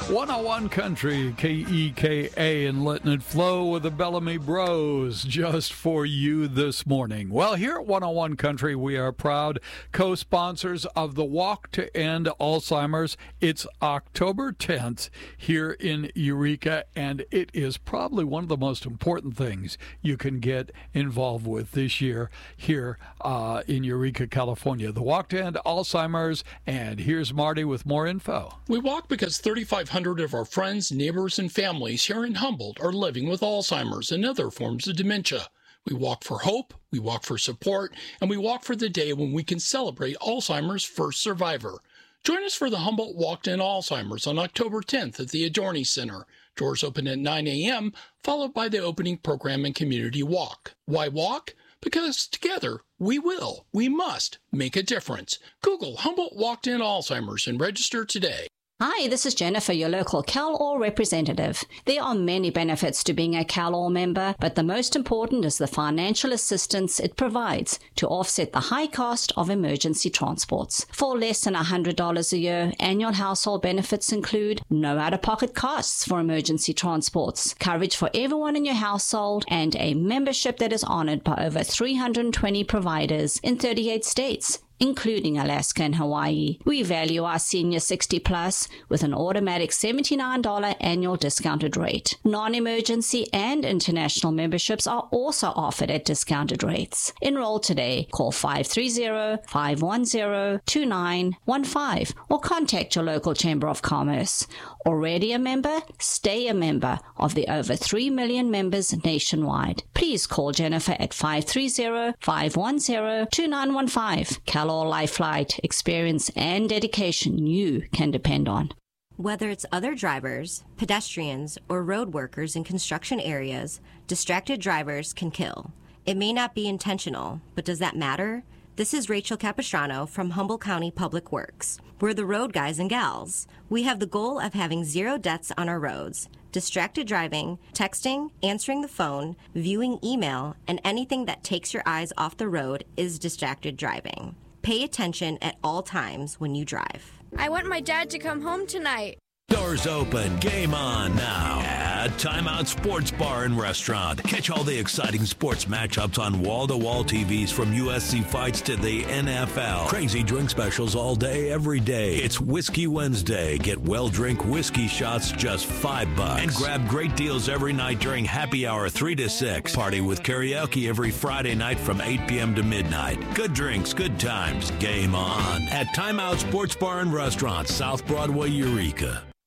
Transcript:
101 Country, KEKA, and letting it flow with the Bellamy Bros just for you this morning. Well, here at 101 Country, we are proud co-sponsors of the Walk to End Alzheimer's. It's October 10th here in Eureka, and it is probably one of the most important things you can get involved with this year here in Eureka, California. The Walk to End Alzheimer's, and here's Marty with more info. We walk because 3,500 of our friends, neighbors, and families here in Humboldt are living with Alzheimer's and other forms of dementia. We walk for hope, we walk for support, and we walk for the day when we can celebrate Alzheimer's first survivor. Join us for the Humboldt Walk to End Alzheimer's on October 10th at the Adorni Center. Doors open at 9 a.m., followed by the opening program and community walk. Why walk? Because together, we must make a difference. Google Humboldt Walk to End Alzheimer's and register today. Hi, this is Jennifer, your local CalOR representative. There are many benefits to being a CalOR member, but the most important is the financial assistance it provides to offset the high cost of emergency transports. For less than $100 a year, annual household benefits include no out-of-pocket costs for emergency transports, coverage for everyone in your household, and a membership that is honored by over 320 providers in 38 states, including Alaska and Hawaii. We value our senior 60 plus with an automatic $79 annual discounted rate. Non-emergency and international memberships are also offered at discounted rates. Enroll today. Call 530-510-2915 or contact your local Chamber of Commerce. Already a member? Stay a member of the over 3 million members nationwide. Please call Jennifer at 530-510-2915. CalOR Life Flight, experience and dedication you can depend on. Whether it's other drivers, pedestrians, or road workers in construction areas, distracted drivers can kill. It may not be intentional, but does that matter? This is Rachel Capistrano from Humboldt County Public Works. We're the road guys and gals. We have the goal of having 0 deaths on our roads. Distracted driving, texting, answering the phone, viewing email, and anything that takes your eyes off the road is distracted driving. Pay attention at all times when you drive. I want my dad to come home tonight. Doors open, game on now at Timeout Sports Bar and Restaurant. Catch all the exciting sports matchups on wall-to-wall TVs from USC fights to the NFL. Crazy drink specials all day, every day. It's Whiskey Wednesday. Get well-drink whiskey shots just $5. And grab great deals every night during happy hour 3 to 6. Party with karaoke every Friday night from 8 p.m. to midnight. Good drinks, good times. Game on at Timeout Sports Bar and Restaurant, South Broadway, Eureka.